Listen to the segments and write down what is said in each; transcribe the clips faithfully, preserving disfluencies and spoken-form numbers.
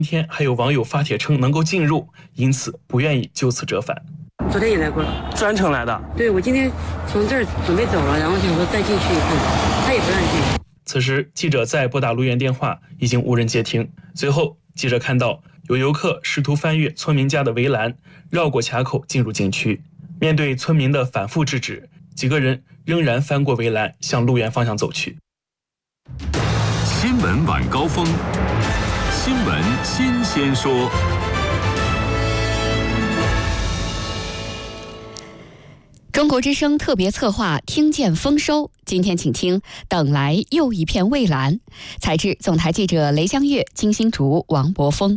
今天还有网友发帖称能够进入，因此不愿意就此折返。 昨天也来过了， 专程来的。 对，我今天从这儿准备走了，然后想说再进去一看，他也不让进。 此时记者再拨打路园电话，已经无人接听。随后记者看到有游客试图翻越村民家的围栏，绕过卡口进入景区。面对村民的反复制止，几个人仍然翻过围栏向路园方向走去。 新闻晚高峰，新闻新鲜说。 中国之声特别策划听见丰收，今天请听等来又一片蔚蓝。采制总台记者雷香月、金星竹、王博峰。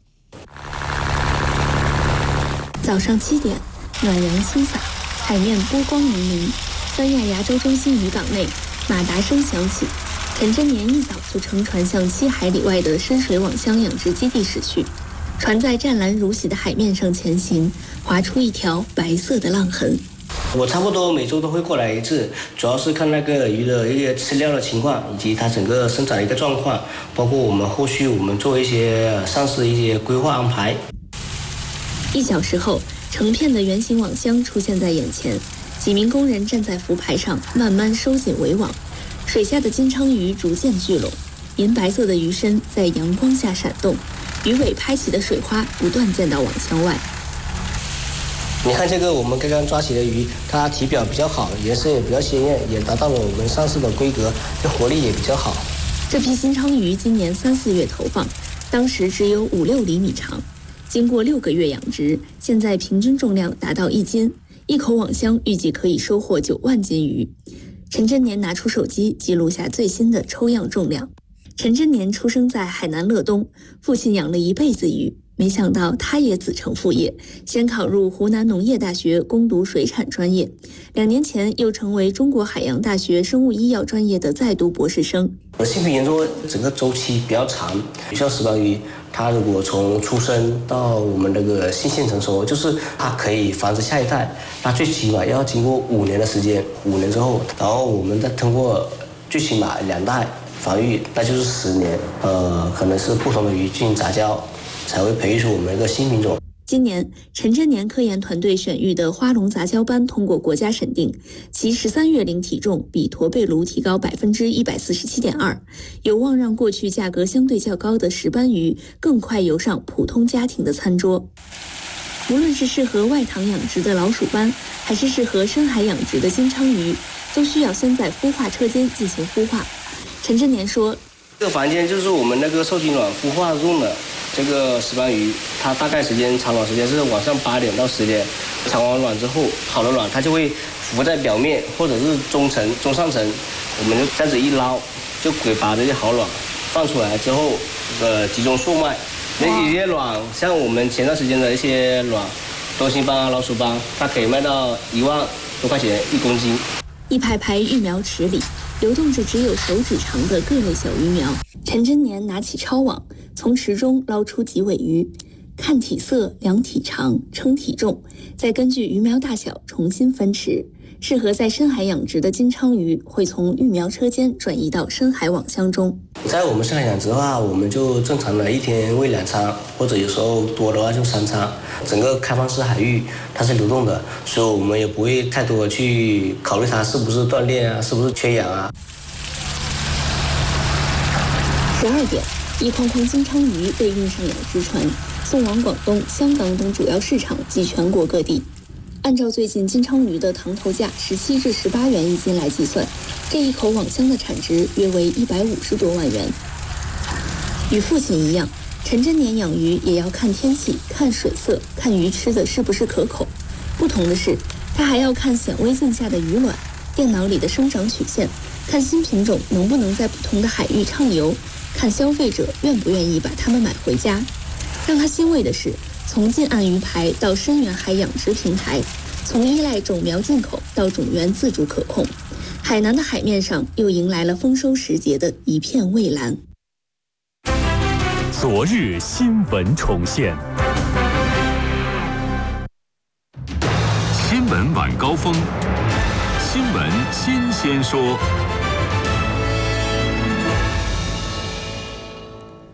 早上七点，暖阳倾洒，海面波光粼粼。三亚亚洲中心渔港内，马达声响起，陈真年一早就乘船向七海里外的深水网箱养殖基地驶去。船在湛蓝如洗的海面上前行，划出一条白色的浪痕。 我差不多每周都会过来一次，主要是看那个鱼的一些吃料的情况，以及它整个生长的一个状况，包括我们后续我们做一些上市的一些规划安排。 一小时后，成片的圆形网箱出现在眼前，几名工人站在浮排上慢慢收紧围网，水下的金鲳鱼逐渐聚拢，银白色的鱼身在阳光下闪动，鱼尾拍起的水花不断溅到网箱外。 你看这个我们刚刚抓起的鱼，它体表比较好，颜色也比较鲜艳，也达到了我们上市的规格，这活力也比较好。 这批金鲳鱼今年三四月投放，当时只有五六厘米长，经过六个月养殖，现在平均重量达到一斤，一口网箱预计可以收获九万斤鱼。陈真年拿出手机记录下最新的抽样重量。陈真年出生在海南乐东，父亲养了一辈子鱼。没想到他也子承父业，先考入湖南农业大学攻读水产专业，两年前又成为中国海洋大学生物医药专业的在读博士生。 新品研究整个周期比较长，像石斑鱼，它如果从出生到我们这个新鲜成熟，就是它可以繁殖下一代，那最起码要经过五年的时间，五年之后，然后我们再通过最起码两代繁育，那就是十年，呃，可能是不同的鱼进行杂交，才会培育出我们一个新品种。 今年，陈真年科研团队选育的花龙杂交斑通过国家审定，其十三月龄体重比驼背鲈提高百分之一百四十七点二，有望让过去价格相对较高的石斑鱼更快游上普通家庭的餐桌。无论是适合外塘养殖的老鼠斑，还是适合深海养殖的金鲳鱼，都需要先在孵化车间进行孵化。陈真年说， 这个房间就是我们那个受精卵孵化用的。这个石斑鱼，它大概时间产卵时间是晚上八点到十点，产完卵之后，好的卵它就会浮在表面或者是中层、中上层，我们就这样子一捞，就可以把这些好卵放出来之后，呃，集中售卖。那一些卵，像我们前段时间的一些卵，多星斑啊、老鼠斑，它可以卖到一万多块钱一公斤。 一排排育苗池里，流动着只有手指长的各类小鱼苗。陈真年拿起抄网，从池中捞出几尾鱼，看体色、量体长、称体重，再根据鱼苗大小重新分池。适合在深海养殖的金鲳鱼会从育苗车间转移到深海网箱中。 在我们深海养殖的话，我们就正常的一天喂两餐，或者有时候多的话就三餐。整个开放式海域它是流动的，所以我们也不会太多的去考虑它是不是断裂啊，是不是缺氧啊。 十二点，一筐筐金鲳鱼被运上养殖船，送往广东、香港等主要市场及全国各地。按照最近金鲳鱼的塘头价十七至十八元一斤来计算，这一口网箱的产值约为一百五十多万元。与父亲一样，陈真年养鱼也要看天气、看水色、看鱼吃的是不是可口。不同的是，他还要看显微镜下的鱼卵、电脑里的生长曲线，看新品种能不能在不同的海域畅游，看消费者愿不愿意把它们买回家。让他欣慰的是，从近岸鱼排到深远海养殖平台，从依赖种苗进口到种源自主可控，海南的海面上又迎来了丰收时节的一片蔚蓝。 昨日新闻重现，新闻晚高峰，新闻新鲜说。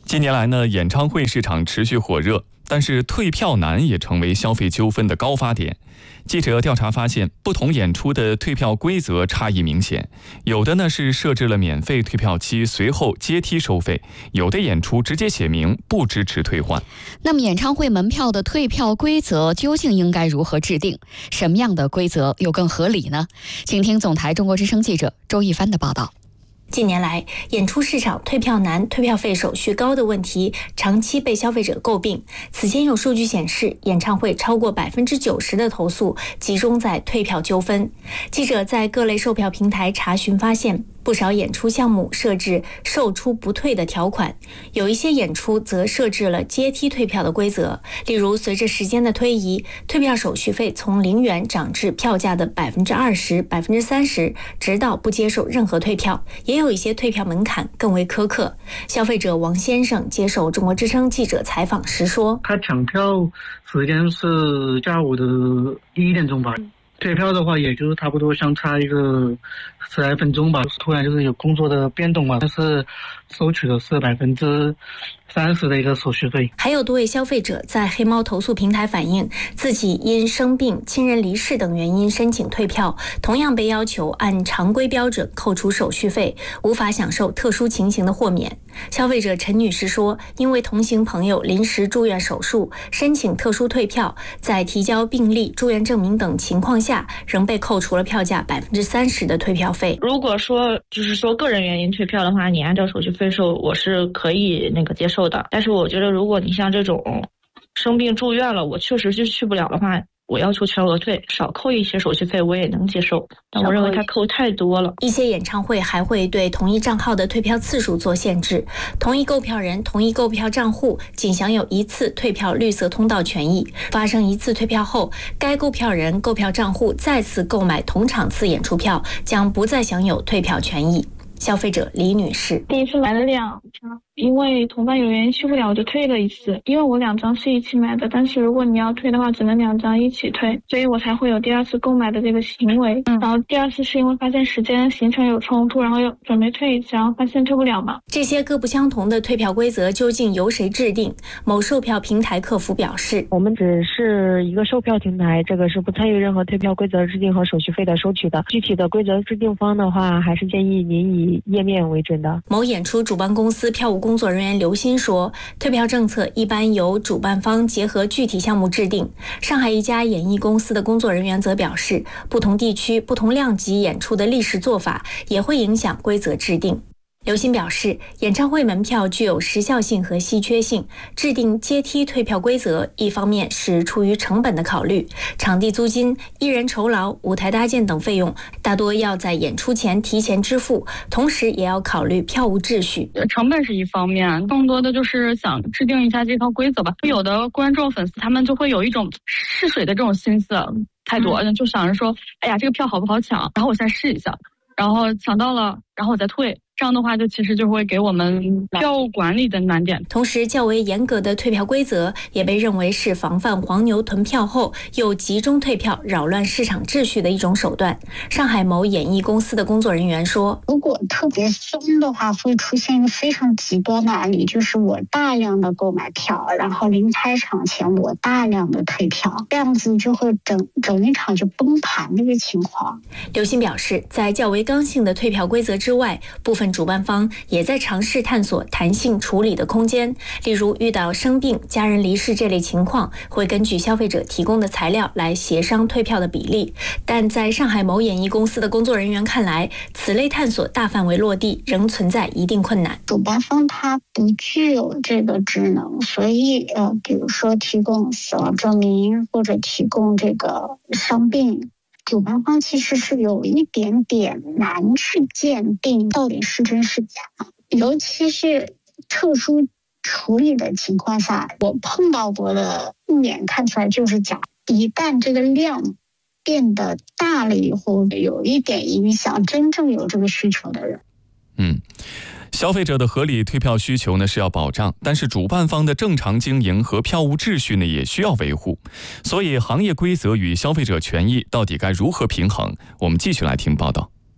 近年来呢，演唱会市场持续火热，但是退票难也成为消费纠纷的高发点。记者调查发现，不同演出的退票规则差异明显，有的呢是设置了免费退票期，随后阶梯收费；有的演出直接写明不支持退换。 那么，演唱会门票的退票规则究竟应该如何制定？什么样的规则又更合理呢？请听总台中国之声记者周一帆的报道。 近年来，演出市场退票难、退票费手续高的问题长期被消费者诟病。此前有数据显示，演唱会超过百分之九十的投诉集中在退票纠纷。记者在各类售票平台查询发现，不少演出项目设置售出不退的条款，有一些演出则设置了阶梯退票的规则。例如，随着时间的推移，退票手续费从零元涨至票价的百分之二十、百分之三十，直到不接受任何退票。也有一些退票门槛更为苛刻。消费者王先生接受中国之声记者采访时说：“ 他抢票时间是下午的一点钟吧。”退票的话，也就是差不多相差一个十来分钟吧。突然就是有工作的变动嘛，但是收取的是百分之三十的一个手续费。 还有多位消费者在黑猫投诉平台反映，自己因生病、亲人离世等原因申请退票，同样被要求按常规标准扣除手续费，无法享受特殊情形的豁免。消费者陈女士说，因为同行朋友临时住院手术，申请特殊退票，在提交病历、住院证明等情况下，仍被扣除了票价百分之三十的退票费。 如果说就是说个人原因退票的话，你按照手续费收，我是可以那个接受的。但是我觉得，如果你像这种生病住院了，我确实是去不了的话，我要求全额退，少扣一些手续费我也能接受，但我认为它扣太多了。 一些演唱会还会对同一账号的退票次数做限制，同一购票人、同一购票账户仅享有一次退票绿色通道权益。发生一次退票后，该购票人、购票账户再次购买同场次演出票，将不再享有退票权益。消费者李女士： 第一次买了两张，因为同伴有原因去不了，我就退了一次。因为我两张是一起买的，但是如果你要退的话，只能两张一起退，所以我才会有第二次购买的这个行为。嗯、然后第二次是因为发现时间行程有冲突，然后又准备退一次，然后发现退不了嘛。 这些各不相同的退票规则究竟由谁制定？某售票平台客服表示： 我们只是一个售票平台，这个是不参与任何退票规则制定和手续费的收取的。具体的规则制定方的话，还是建议您以页面为准的。 某演出主办公司票务工作人员刘鑫说，退票政策一般由主办方结合具体项目制定。上海一家演艺公司的工作人员则表示，不同地区、不同量级演出的历史做法也会影响规则制定。刘鑫表示，演唱会门票具有时效性和稀缺性，制定阶梯退票规则，一方面是出于成本的考虑，场地租金、艺人酬劳、舞台搭建等费用大多要在演出前提前支付，同时也要考虑票务秩序。 成本是一方面，更多的就是想制定一下这套规则吧。有的观众粉丝他们就会有一种试水的这种心思太多，嗯、就想着说，哎呀，这个票好不好抢，然后我先试一下，然后抢到了，然后我再退。这样的话，就其实就会给我们票务管理的难点。 同时，较为严格的退票规则也被认为是防范黄牛囤票后又集中退票、扰乱市场秩序的一种手段。上海某演艺公司的工作人员说：“ 如果特别松的话，会出现一个非常极端的案例，就是我大量的购买票，然后临开场前我大量的退票，这样子就会整整一场就崩盘的一个情况。” 刘鑫表示，在较为刚性的退票规则之外，部分主办方也在尝试探索弹性处理的空间，例如遇到生病、家人离世这类情况，会根据消费者提供的材料来协商退票的比例。但在上海某演艺公司的工作人员看来，此类探索大范围落地仍存在一定困难。 主办方他不具有这个职能，所以呃，比如说提供死亡证明或者提供这个伤病。主办方其实是有一点点难去鉴定到底是真是假，尤其是特殊处理的情况下，我碰到过的一眼看出来就是假。一旦这个量变得大了以后，有一点影响真正有这个需求的人。 嗯。消费者的合理退票需求呢是要保障，但是主办方的正常经营和票务秩序呢也需要维护。所以行业规则与消费者权益到底该如何平衡？我们继续来听报道。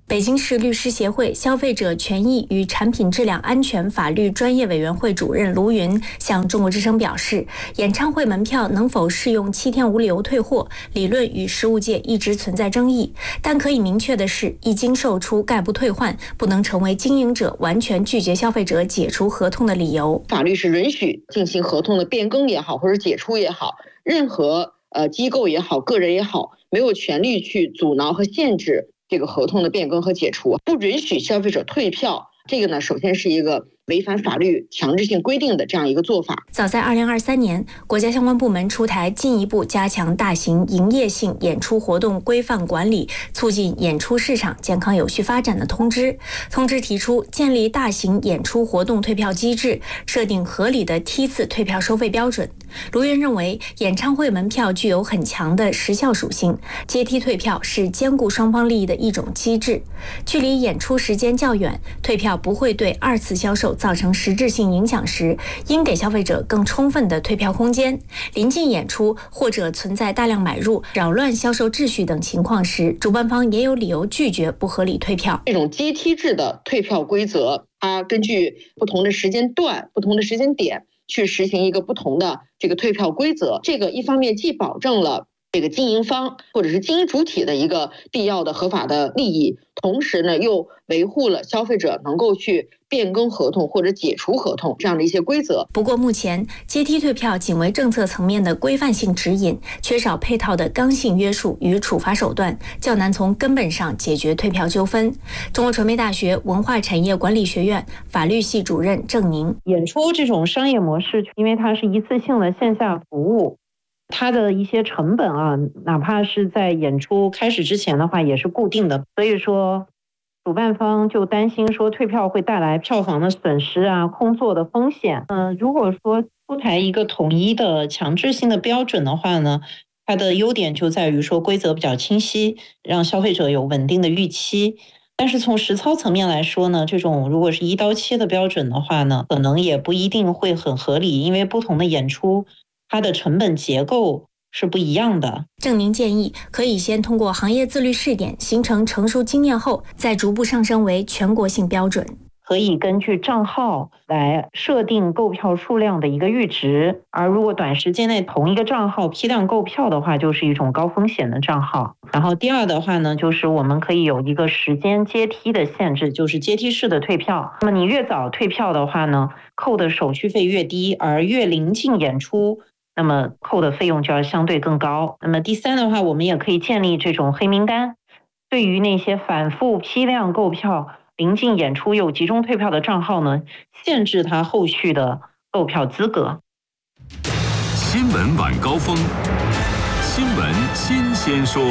北京市律师协会消费者权益与产品质量安全法律专业委员会主任卢云向中国之声表示，演唱会门票能否适用七天无理由退货，理论与实务界一直存在争议，但可以明确的是，一经售出概不退换，不能成为经营者完全拒绝消费者解除合同的理由。 法律是允许进行合同的变更也好，或者解除也好，任何呃机构也好，个人也好，没有权利去阻挠和限制这个合同的变更和解除，不允许消费者退票。这个呢，首先是一个违反法律强制性规定的这样一个做法。 早在二零二三年，国家相关部门出台进一步加强大型营业性演出活动规范管理，促进演出市场健康有序发展的通知。通知提出，建立大型演出活动退票机制，设定合理的梯次退票收费标准。卢云认为，演唱会门票具有很强的时效属性，阶梯退票是兼顾双方利益的一种机制。距离演出时间较远，退票不会对二次销售造成实质性影响时，应给消费者更充分的退票空间。临近演出或者存在大量买入、扰乱销售秩序等情况时，主办方也有理由拒绝不合理退票。 这种阶梯制的退票规则，它根据不同的时间段、不同的时间点去实行一个不同的这个退票规则。这个一方面既保证了这个经营方或者是经营主体的一个必要的合法的利益，同时呢又维护了消费者能够去变更合同或者解除合同这样的一些规则。 不过目前阶梯退票仅为政策层面的规范性指引，缺少配套的刚性约束与处罚手段，较难从根本上解决退票纠纷。中国传媒大学文化产业管理学院法律系主任郑宁， 演出这种商业模式，因为它是一次性的线下服务，它的一些成本啊，哪怕是在演出开始之前的话也是固定的，所以说主办方就担心说退票会带来票房的损失啊、空座的风险。嗯、呃，如果说出台一个统一的强制性的标准的话呢，它的优点就在于说规则比较清晰，让消费者有稳定的预期。但是从实操层面来说呢，这种如果是一刀切的标准的话呢，可能也不一定会很合理，因为不同的演出它的成本结构是不一样的。 郑宁建议，可以先通过行业自律试点，形成成熟经验后，再逐步上升为全国性标准。 可以根据账号来设定购票数量的一个阈值，而如果短时间内同一个账号批量购票的话，就是一种高风险的账号。然后第二的话呢，就是我们可以有一个时间阶梯的限制，就是阶梯式的退票。那么你越早退票的话呢，扣的手续费越低，而越临近演出，那么扣的费用就要相对更高。那么第三的话，我们也可以建立这种黑名单，对于那些反复批量购票、临近演出又集中退票的账号呢，限制他后续的购票资格。 新闻晚高峰，新闻新鲜说。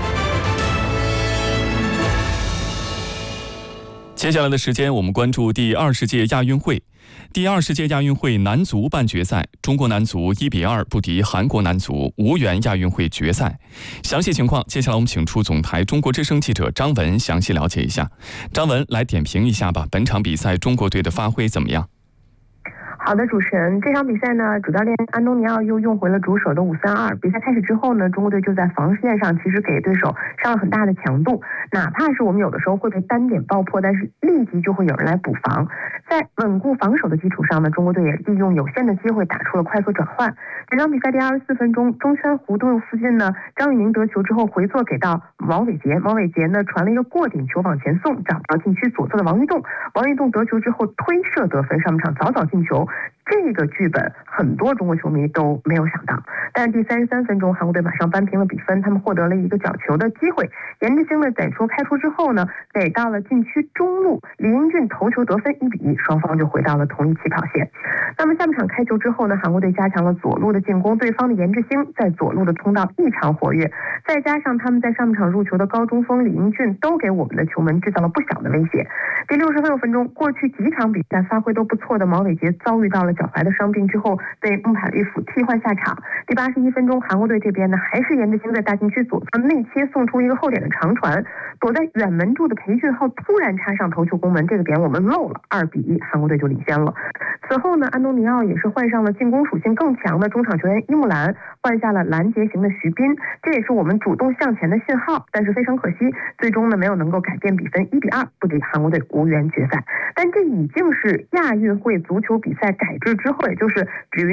接下来的时间，我们关注第二十届亚运会。第二十届亚运会男足半决赛，中国男足一比二不敌韩国男足，无缘亚运会决赛。详细情况，接下来我们请出总台中国之声记者张文详细了解一下。张文来点评一下吧，本场比赛中国队的发挥怎么样？ 好的，主持人，这场比赛呢，主教练安东尼奥又用回了主守的五三二。比赛开始之后呢，中国队就在防线上其实给对手上了很大的强度，哪怕是我们有的时候会被单点爆破，但是立即就会有人来补防。在稳固防守的基础上呢，中国队也利用有限的机会打出了快速转换。整场比赛第二十四分钟，中圈弧度附近呢，张玉宁得球之后回做给到毛伟杰，毛伟杰呢传了一个过顶球往前送，找到禁区左侧的王玉栋，王玉栋得球之后推射得分，上半场早早进球。这个剧本很多中国球迷都没有想到，但是第三十三分钟，韩国队马上扳平了比分，他们获得了一个角球的机会。严志兴的载球开出之后呢，给到了禁区中路，李英俊头球得分，一比一，双方就回到了同一起跑线。那么下半场开球之后呢，韩国队加强了左路的进攻，对方的严志兴在左路的通道异常活跃，再加上他们在上半场入球的高中锋李英俊，都给我们的球门制造了不小的威胁。第六十六分钟，过去几场比赛发挥都不错的毛伟杰遭遇到了脚踝的伤病之后被穆帕利夫替换下场。第八十一分钟，韩国队这边呢还是沿着新的大禁区左侧内切送出一个后点的长传，躲在远门柱的裴俊浩突然插上头球攻门，这个点我们漏了，二比一，韩国队就领先了。此后呢，安东尼奥也是换上了进攻属性更强的中场球员伊木兰，换下了拦截型的徐斌，这也是我们主动向前的信号。但是非常可惜，最终呢没有能够改变比分，一比二不敌韩国队，无缘决赛。但这已经是亚运会足球比赛改制之后，也就是只